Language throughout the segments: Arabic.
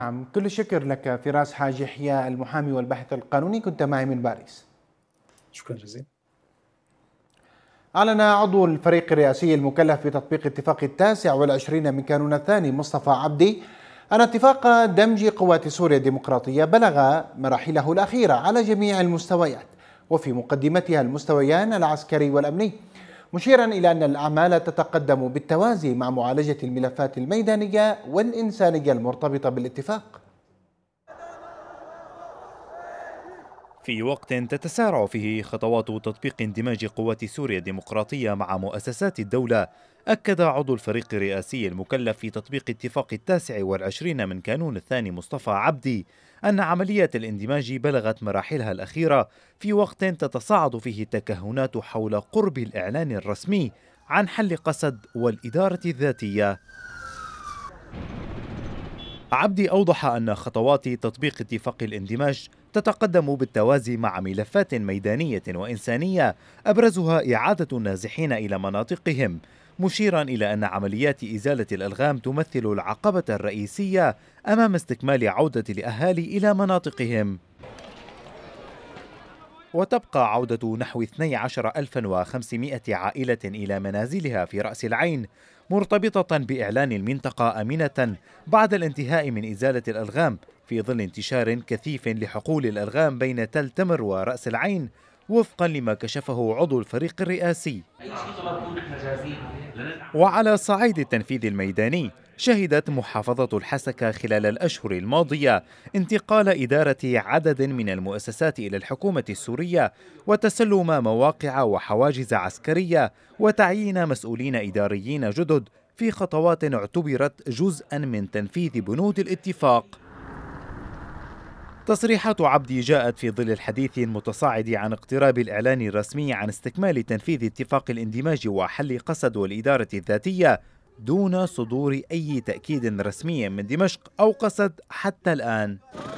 نعم، كل الشكر لك فراس حاج يحيى المحامي والباحث القانوني، كنت معي من باريس. شكرا جزيلا. أعلن عضو الفريق الرئاسي المكلف بتطبيق اتفاق 29 من كانون الثاني مصطفى عبدي أن اتفاق دمج قوات سوريا الديمقراطية بلغ مراحله الأخيرة على جميع المستويات، وفي مقدمتها المستويان العسكري والأمني، مشيرا إلى أن الأعمال تتقدم بالتوازي مع معالجة الملفات الميدانية والإنسانية المرتبطة بالاتفاق. في وقت تتسارع فيه خطوات تطبيق اندماج قوات سوريا الديمقراطية مع مؤسسات الدولة، أكد عضو الفريق الرئاسي المكلف في تطبيق اتفاق 29 من كانون الثاني مصطفى عبدي أن عمليات الاندماج بلغت مراحلها الأخيرة في وقت تتصاعد فيه التكهنات حول قرب الإعلان الرسمي عن حل قسد والإدارة الذاتية. عبدي أوضح أن خطوات تطبيق اتفاق الاندماج تتقدم بالتوازي مع ملفات ميدانية وإنسانية أبرزها إعادة النازحين إلى مناطقهم، مشيرا إلى أن عمليات إزالة الألغام تمثل العقبة الرئيسية أمام استكمال عودة الأهالي إلى مناطقهم. وتبقى عودة نحو 12,500 عائلة إلى منازلها في رأس العين مرتبطة بإعلان المنطقة آمنة بعد الانتهاء من إزالة الألغام، في ظل انتشار كثيف لحقول الألغام بين تل تمر ورأس العين، وفقا لما كشفه عضو الفريق الرئاسي. وعلى صعيد التنفيذ الميداني، شهدت محافظة الحسكة خلال الأشهر الماضية انتقال إدارة عدد من المؤسسات إلى الحكومة السورية، وتسلم مواقع وحواجز عسكرية، وتعيين مسؤولين إداريين جدد في خطوات اعتبرت جزءا من تنفيذ بنود الاتفاق. تصريحات عبدي جاءت في ظل الحديث المتصاعد عن اقتراب الإعلان الرسمي عن استكمال تنفيذ اتفاق الاندماج وحل قسد والإدارة الذاتية دون صدور أي تأكيد رسمي من دمشق أو قسد حتى الآن.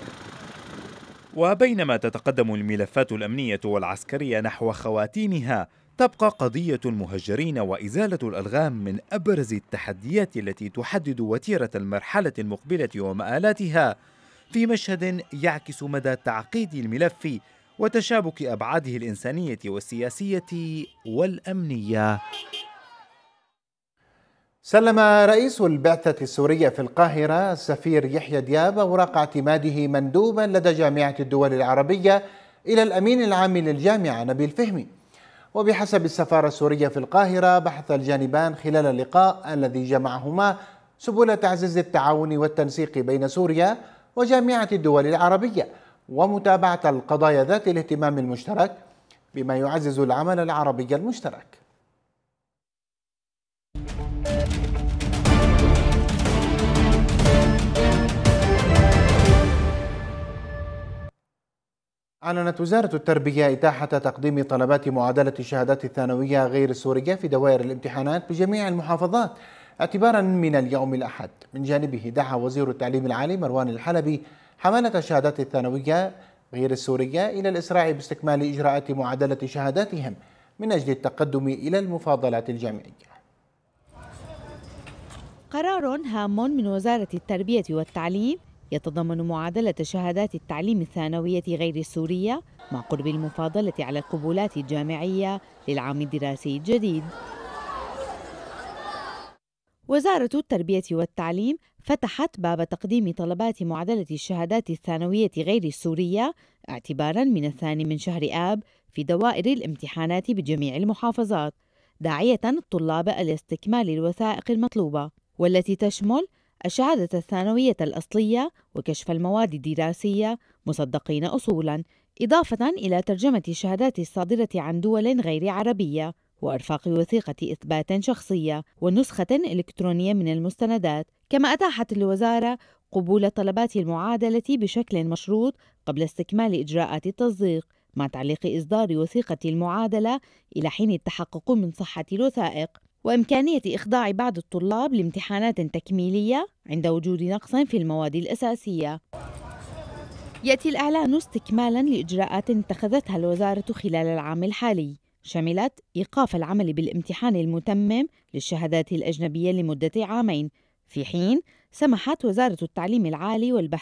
وبينما تتقدم الملفات الأمنية والعسكرية نحو خواتيمها، تبقى قضية المهجرين وإزالة الألغام من أبرز التحديات التي تحدد وتيرة المرحلة المقبلة ومآلاتها، في مشهد يعكس مدى تعقيد الملف وتشابك أبعاده الإنسانية والسياسية والأمنية. سلم رئيس البعثة السورية في القاهرة السفير يحيى دياب أوراق اعتماده مندوبا لدى جامعة الدول العربية إلى الأمين العام للجامعة نبيل فهمي. وبحسب السفارة السورية في القاهرة، بحث الجانبان خلال اللقاء الذي جمعهما سبل تعزيز التعاون والتنسيق بين سوريا وجامعة الدول العربية، ومتابعة القضايا ذات الاهتمام المشترك، بما يعزز العمل العربي المشترك. أعلنت وزارة التربية إتاحة تقديم طلبات معادلة الشهادات الثانوية غير السورية في دوائر الامتحانات بجميع المحافظات اعتبارا من اليوم الأحد. من جانبه، دعا وزير التعليم العالي مروان الحلبي حملة الشهادات الثانوية غير السورية إلى الإسراع باستكمال إجراءات معادلة شهاداتهم من أجل التقدم إلى المفاضلات الجامعية. قرار هام من وزارة التربية والتعليم يتضمن معادلة شهادات التعليم الثانوية غير السورية مع قرب المفاضلة على القبولات الجامعية للعام الدراسي الجديد. وزارة التربية والتعليم فتحت باب تقديم طلبات معادلة الشهادات الثانوية غير السورية اعتباراً من 2 شهر آب في دوائر الامتحانات بجميع المحافظات، داعية الطلاب إلى استكمال الوثائق المطلوبة، والتي تشمل الشهادة الثانوية الأصلية وكشف المواد الدراسية مصدقين أصولاً، إضافة إلى ترجمة الشهادات الصادرة عن دول غير عربية، وإرفاق وثيقة إثبات شخصية ونسخة إلكترونية من المستندات. كما أتاحت الوزارة قبول طلبات المعادلة بشكل مشروط قبل استكمال إجراءات التصديق، مع تعليق إصدار وثيقة المعادلة إلى حين التحقق من صحة الوثائق، وإمكانية إخضاع بعض الطلاب لامتحانات تكميلية عند وجود نقص في المواد الأساسية. يأتي الإعلان استكمالاً لإجراءات اتخذتها الوزارة خلال العام الحالي، شملت إيقاف العمل بالامتحان المتمم للشهادات الأجنبية لمدة 2 عام، في حين سمحت وزارة التعليم العالي والبحث